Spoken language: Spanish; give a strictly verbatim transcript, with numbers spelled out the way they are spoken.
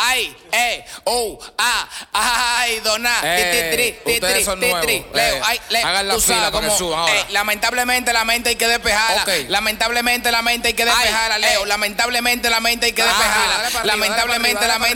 Ay, eh, oh, ah, ay, dona, Eh, titri, ustedes titri, son titri, nuevos. Leo, Eh, ay, le, hagan la tú fila sabes para que cómo, suban ahora. eh, lamentablemente la mente hay que despejarla. Ok. Lamentablemente la mente hay que Ay, despejarla, Leo. eh. Lamentablemente la mente hay que Ajá, despejarla. dale para arriba, Lamentablemente dale la para mente